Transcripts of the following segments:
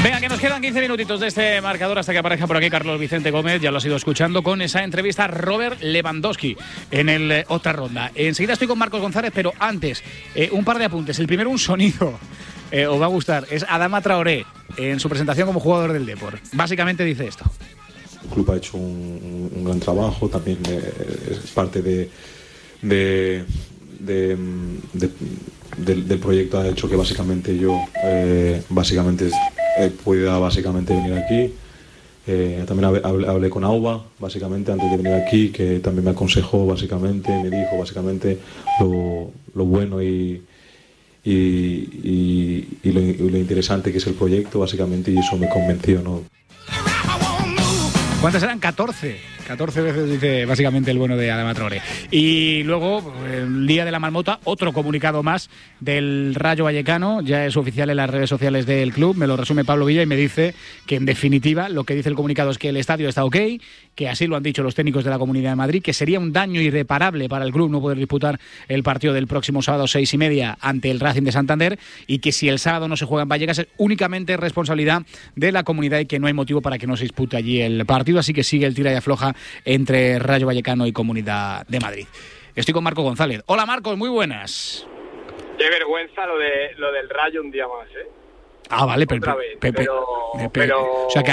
Venga, que nos quedan 15 minutitos de este marcador hasta que aparezca por aquí Carlos Vicente Gómez. Ya lo has ido escuchando con esa entrevista a Robert Lewandowski en el otra ronda. Enseguida estoy con Marcos González, pero antes, un par de apuntes. El primero, un sonido. Os va a gustar. Es Adama Traoré en su presentación como jugador del Depor. Básicamente dice esto. El club ha hecho un gran trabajo. También es parte del proyecto. Ha hecho que básicamente yo pueda venir aquí. También hablé con Auba básicamente antes de venir aquí, que también me aconsejó básicamente, me dijo básicamente lo bueno y lo interesante que es el proyecto básicamente, y eso me convenció, ¿no? ¿Cuántas eran? 14 veces dice básicamente el bueno de Adama Traoré. Y luego, el día de la marmota, otro comunicado más del Rayo Vallecano. Ya es oficial en las redes sociales del club. Me lo resume Pablo Villa y me dice que, en definitiva, lo que dice el comunicado es que el estadio está ok, que así lo han dicho los técnicos de la Comunidad de Madrid, que sería un daño irreparable para el club no poder disputar el partido del próximo sábado 6:30 ante el Racing de Santander, y que si el sábado no se juega en Vallecas es únicamente responsabilidad de la comunidad y que no hay motivo para que no se dispute allí el partido. Así que sigue el tira y afloja entre Rayo Vallecano y Comunidad de Madrid. Estoy con Marcos González. Hola Marcos, muy buenas. Qué vergüenza lo del Rayo un día más, ¿eh? Ah, vale, pero o sea, que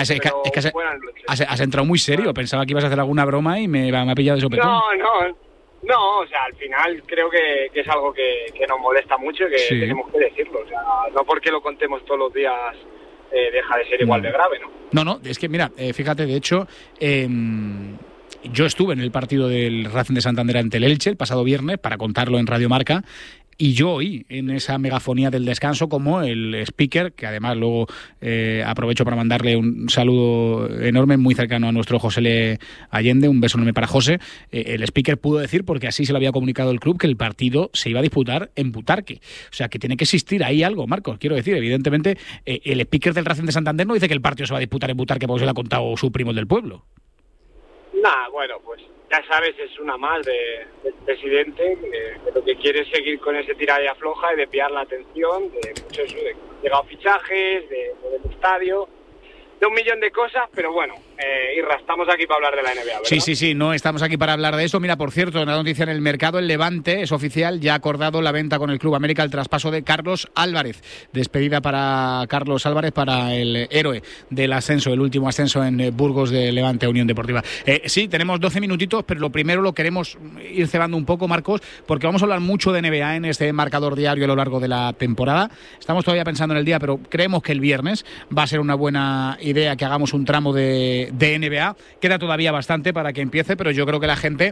has entrado muy serio. Pensaba que ibas a hacer alguna broma y me ha pillado de sopetón. No, o sea, al final creo que es algo que nos molesta mucho y que tenemos que decirlo. O sea, no porque lo contemos todos los días deja de ser igual de grave, ¿no? No, es que mira, fíjate, de hecho, yo estuve en el partido del Racing de Santander ante el Elche el pasado viernes para contarlo en Radio Marca. Y yo oí en esa megafonía del descanso como el speaker, que además luego aprovecho para mandarle un saludo enorme, muy cercano a nuestro José Le Allende, un beso enorme para José, el speaker pudo decir, porque así se lo había comunicado el club, que el partido se iba a disputar en Butarque. O sea, que tiene que existir ahí algo, Marcos. Quiero decir, evidentemente, el speaker del Racing de Santander no dice que el partido se va a disputar en Butarque porque se lo ha contado su primo del pueblo. Bueno, pues ya sabes, es una más del presidente que lo que quiere es seguir con ese tira y afloja y desviar la atención de llegado fichajes, del estadio, de un millón de cosas, pero bueno, Irra, estamos aquí para hablar de la NBA, ¿verdad? Sí, no estamos aquí para hablar de eso. Mira, por cierto, una noticia en el mercado, el Levante es oficial, ya ha acordado la venta con el Club América, el traspaso de Carlos Álvarez. Despedida para Carlos Álvarez, para el héroe del ascenso, el último ascenso en Burgos de Levante a Unión Deportiva. Sí, tenemos 12 minutitos, pero lo primero lo queremos ir cebando un poco, Marcos, porque vamos a hablar mucho de NBA en este marcador diario a lo largo de la temporada. Estamos todavía pensando en el día, pero creemos que el viernes va a ser una buena idea que hagamos un tramo de NBA. Queda todavía bastante para que empiece, pero yo creo que la gente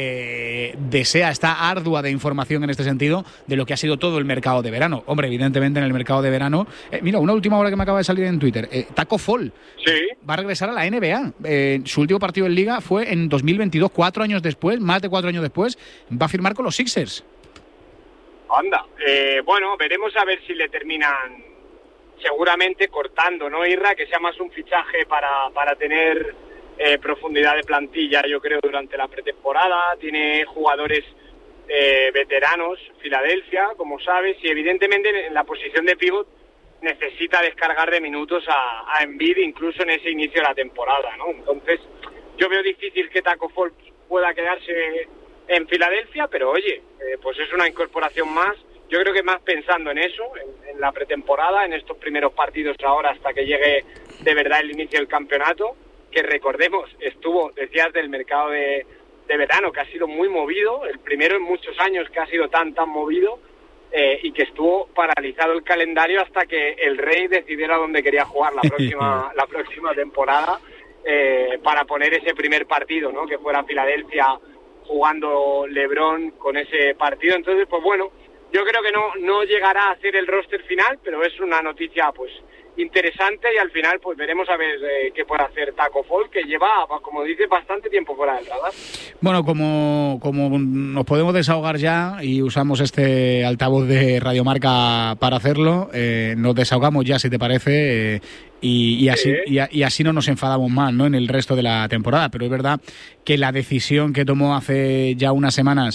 desea, está ardua de información en este sentido de lo que ha sido todo el mercado de verano. Hombre, evidentemente en el mercado de verano, mira, una última hora que me acaba de salir en Twitter, Taco Fall va a regresar a la NBA. Su último partido en Liga fue en 2022, 4 años después, más de 4 años después, va a firmar con los Sixers. Anda, bueno, veremos a ver si le terminan seguramente cortando, ¿no, Irra? Que sea más un fichaje para tener profundidad de plantilla, yo creo, durante la pretemporada. Tiene jugadores veteranos, Filadelfia, como sabes, y evidentemente en la posición de pívot necesita descargar de minutos a Embiid, incluso en ese inicio de la temporada, ¿no? Entonces, yo veo difícil que Taco Fall pueda quedarse en Filadelfia, pero oye, pues es una incorporación más. Yo creo que más pensando en eso, en la pretemporada, en estos primeros partidos ahora hasta que llegue de verdad el inicio del campeonato, que recordemos, decías del mercado de verano, que ha sido muy movido, el primero en muchos años que ha sido tan movido, y que estuvo paralizado el calendario hasta que el Rey decidiera dónde quería jugar la próxima temporada, para poner ese primer partido, ¿no? Que fuera Filadelfia jugando LeBron con ese partido. Entonces, pues bueno, yo creo que no llegará a hacer el roster final, pero es una noticia pues interesante, y al final pues veremos a ver qué puede hacer Taco Fall, que lleva, como dices, bastante tiempo fuera del radar. Bueno, como nos podemos desahogar ya y usamos este altavoz de Radio Marca para hacerlo, nos desahogamos ya, si te parece, y así no nos enfadamos más, ¿no?, en el resto de la temporada. Pero es verdad que la decisión que tomó hace ya unas semanas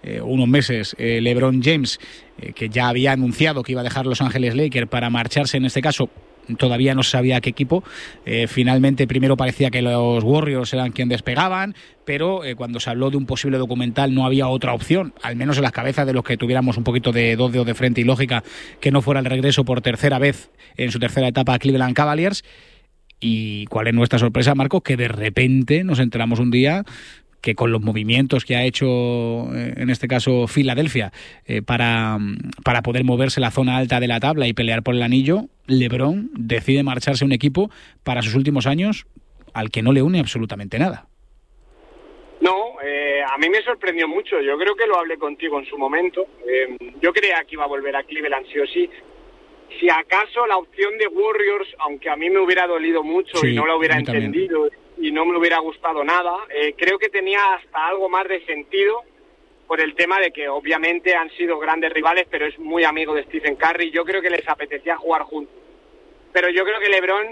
unos meses LeBron James, que ya había anunciado que iba a dejar Los Ángeles Lakers para marcharse, en este caso todavía no se sabía a qué equipo. Finalmente primero parecía que los Warriors eran quien despegaban, pero cuando se habló de un posible documental no había otra opción, al menos en las cabezas de los que tuviéramos un poquito de dos dedos de frente y lógica, que no fuera el regreso por tercera vez en su tercera etapa a Cleveland Cavaliers. ¿Y cuál es nuestra sorpresa, Marcos? Que de repente nos enteramos un día que con los movimientos que ha hecho, en este caso, Filadelfia, para poder moverse la zona alta de la tabla y pelear por el anillo, LeBron decide marcharse a un equipo para sus últimos años al que no le une absolutamente nada. No, a mí me sorprendió mucho. Yo creo que lo hablé contigo en su momento. Yo creía que iba a volver a Cleveland sí o sí. Si acaso la opción de Warriors, aunque a mí me hubiera dolido mucho, sí, y no la hubiera entendido y no me hubiera gustado nada, creo que tenía hasta algo más de sentido por el tema de que obviamente han sido grandes rivales, pero es muy amigo de Stephen Curry. Yo creo que les apetecía jugar juntos. Pero yo creo que LeBron,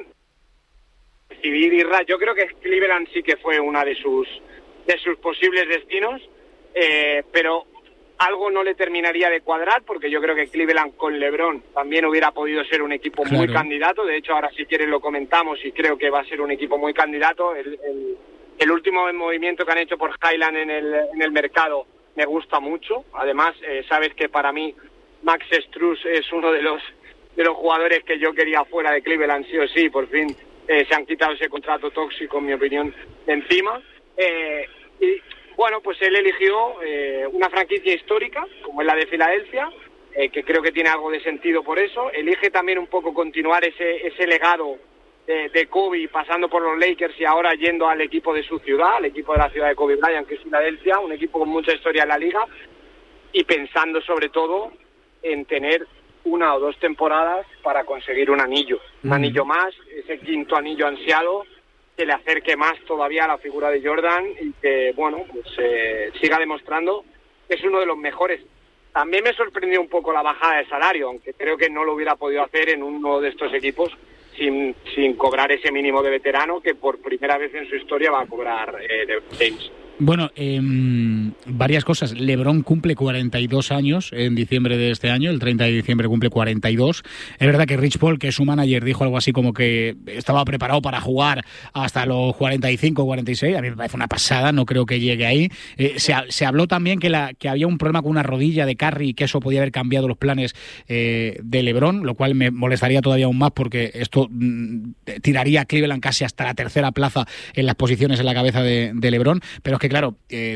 yo creo que Cleveland sí que fue una de sus posibles destinos, pero algo no le terminaría de cuadrar, porque yo creo que Cleveland con LeBron también hubiera podido ser un equipo muy candidato. De hecho, ahora si quieres lo comentamos y creo que va a ser un equipo muy candidato. El último movimiento que han hecho por Highland en el mercado me gusta mucho. Además, sabes que para mí Max Strus es uno de los jugadores que yo quería fuera de Cleveland sí o sí. Por fin se han quitado ese contrato tóxico, en mi opinión, de encima. Y bueno, pues él eligió una franquicia histórica, como es la de Filadelfia, que creo que tiene algo de sentido por eso. Elige también un poco continuar ese legado de Kobe, pasando por los Lakers y ahora yendo al equipo de su ciudad, al equipo de la ciudad de Kobe Bryant, que es Filadelfia, un equipo con mucha historia en la liga, y pensando sobre todo en tener 1 o 2 temporadas para conseguir un anillo más, ese quinto anillo ansiado, que le acerque más todavía a la figura de Jordan y que, bueno, pues siga demostrando que es uno de los mejores. También me sorprendió un poco la bajada de salario, aunque creo que no lo hubiera podido hacer en uno de estos equipos sin cobrar ese mínimo de veterano que por primera vez en su historia va a cobrar James. Bueno, varias cosas. LeBron cumple 42 años en diciembre de este año, el 30 de diciembre cumple 42. Es verdad que Rich Paul, que es su manager, dijo algo así como que estaba preparado para jugar hasta los 45 o 46. A mí me parece una pasada, no creo que llegue ahí. Se habló también que había un problema con una rodilla de Curry y que eso podía haber cambiado los planes de LeBron, lo cual me molestaría todavía aún más porque esto tiraría a Cleveland casi hasta la tercera plaza en las posiciones en la cabeza de LeBron. Pero es que claro,